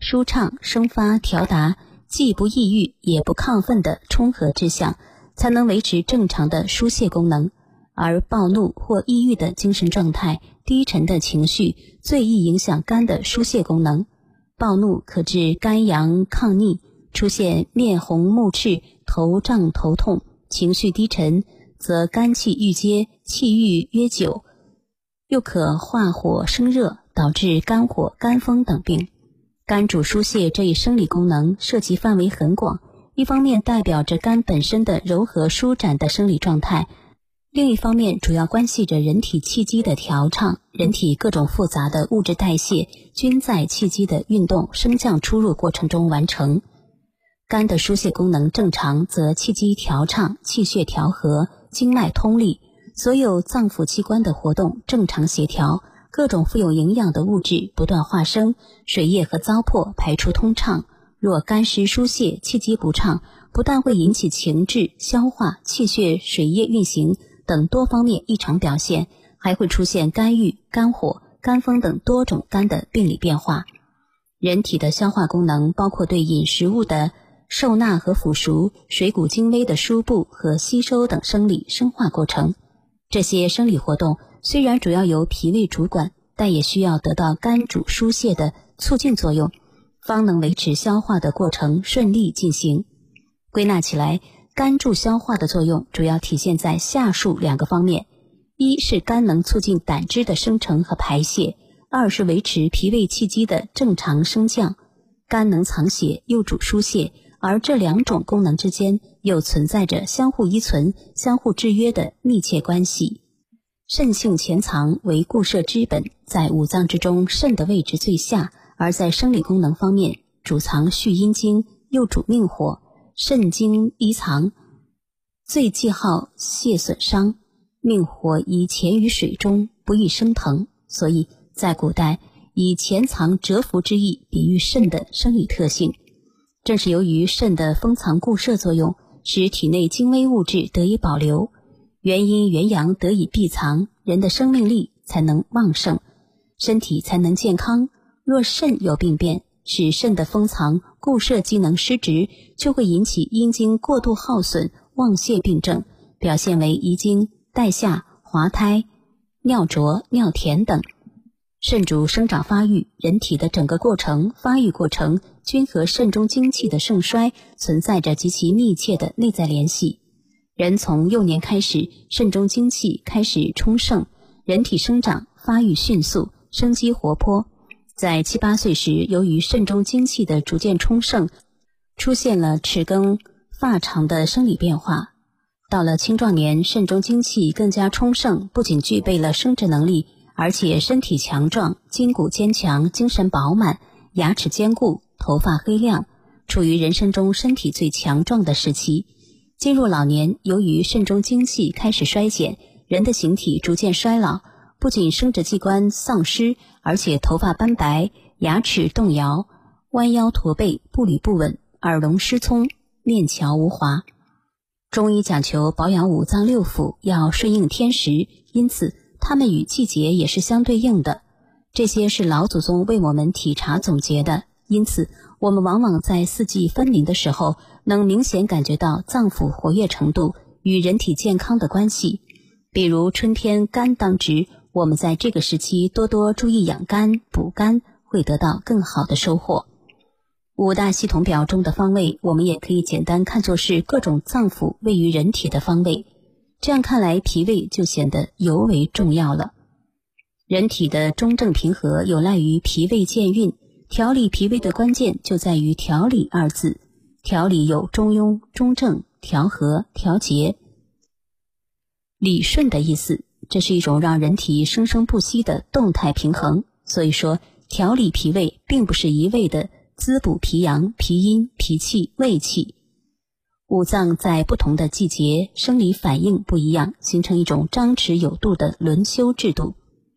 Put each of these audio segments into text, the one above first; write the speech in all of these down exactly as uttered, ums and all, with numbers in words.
舒畅、生发、调达，既不抑郁也不亢奋的冲合之象，才能维持正常的疏泄功能。而暴怒或抑郁的精神状态、低沉的情绪最易影响肝的疏泄功能。暴怒可致肝阳亢逆，出现面红目赤、头胀头痛；情绪低沉则肝气郁结，气郁约久，又可化火生热，导致肝火、肝风等病。肝主疏泄这一生理功能涉及范围很广，一方面代表着肝本身的柔和舒展的生理状态，另一方面主要关系着人体气机的调畅，人体各种复杂的物质代谢均在气机的运动升降出入过程中完成。肝的疏泄功能正常，则气机调畅，气血调和，经脉通利，所有脏腑器官的活动正常协调，各种富有营养的物质不断化生，水液和糟粕排出通畅。若肝湿疏泄，气机不畅，不但会引起情志、消化、气血、水液运行等多方面异常表现，还会出现肝郁、肝火、肝风等多种肝的病理变化。人体的消化功能包括对饮食物的受纳和腐熟、水谷精微的输布和吸收等生理生化过程。这些生理活动虽然主要由脾胃主管，但也需要得到肝主疏泄的促进作用，方能维持消化的过程顺利进行。归纳起来，肝助消化的作用主要体现在下述两个方面：一是肝能促进胆汁的生成和排泄；二是维持脾胃气机的正常升降。肝能藏血，又主疏泄，而这两种功能之间又存在着相互依存、相互制约的密切关系。肾性潜藏为固摄之本，在五脏之中，肾的位置最下，而在生理功能方面，主藏蓄阴经，又主命火。肾经依藏，最忌好泄损伤，命火宜潜于水中，不易升腾，所以在古代以潜藏蛰伏之意比喻肾的生理特性。正是由于肾的封藏固摄作用，使体内精微物质得以保留，元阴元阳得以闭藏，人的生命力才能旺盛，身体才能健康。若肾有病变，使肾的封藏固摄机能失职，就会引起阴经过度耗损、妄泄病症，表现为遗精、带下、滑胎、尿浊、尿甜等。肾主生长发育，人体的整个过程发育过程均和肾中精气的盛衰存在着极其密切的内在联系。人从幼年开始，肾中精气开始充盛，人体生长发育迅速，生机活泼。在七八岁时，由于肾中精气的逐渐充盛，出现了齿更发长的生理变化。到了青壮年，肾中精气更加充盛，不仅具备了生殖能力，而且身体强壮，筋骨坚强，精神饱满，牙齿坚固，头发黑亮，处于人生中身体最强壮的时期。进入老年，由于肾中精气开始衰减，人的形体逐渐衰老，不仅生殖器官丧失，而且头发斑白，牙齿动摇，弯腰驼背，步履不稳，耳聋失聪，面桥无华。中医讲求保养五脏六腑，要顺应天时，因此它们与季节也是相对应的。这些是老祖宗为我们体察总结的，因此我们往往在四季分明的时候，能明显感觉到脏腑活跃程度与人体健康的关系。比如春天肝当值，我们在这个时期多多注意养肝补肝，会得到更好的收获。五大系统表中的方位，我们也可以简单看作是各种脏腑位于人体的方位。这样看来，脾胃就显得尤为重要了。人体的中正平和有赖于脾胃健运，调理脾胃的关键就在于调理二字。调理有中庸、中正、调和、调节、理顺的意思，这是一种让人体生生不息的动态平衡。所以说，调理脾胃并不是一味的滋补脾阳、脾阴、脾气、胃气。五脏在不同的季节生理反应不一样，形成一种张弛有度的轮休制度。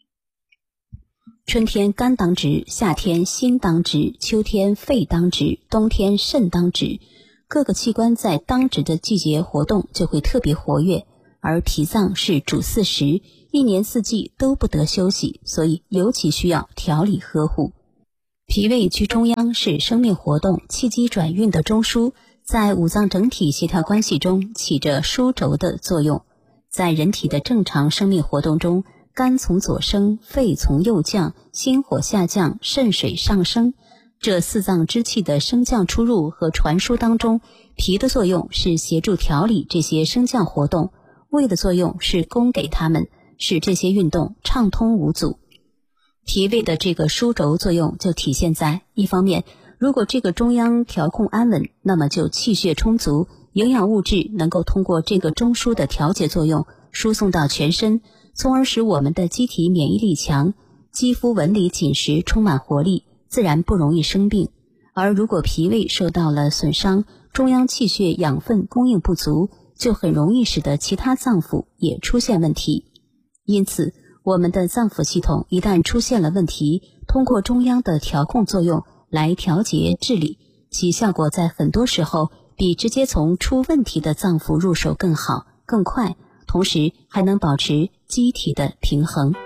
春天肝当值，夏天心当值，秋天肺当值，冬天肾当值。各个器官在当值的季节活动就会特别活跃，而脾脏是主四时，一年四季都不得休息，所以尤其需要调理呵护。 脾胃居中央，是生命活动、气机转运的中枢，在五脏整体协调关系中起着枢轴的作用。在人体的正常生命活动中，肝从左升，肺从右降，心火下降，肾水上升。这四脏之气的升降出入和传输当中，脾的作用是协助调理这些升降活动，胃的作用是供给它们，使这些运动畅通无阻。脾胃的这个枢轴作用就体现在，一方面，如果这个中央调控安稳，那么就气血充足，营养物质能够通过这个中枢的调节作用输送到全身，从而使我们的机体免疫力强，肌肤纹理紧实，充满活力，自然不容易生病。而如果脾胃受到了损伤，中央气血养分供应不足，就很容易使得其他脏腑也出现问题。因此，我们的脏腑系统一旦出现了问题，通过中央的调控作用来调节治理，其效果在很多时候比直接从出问题的脏腑入手更好、更快，同时还能保持机体的平衡。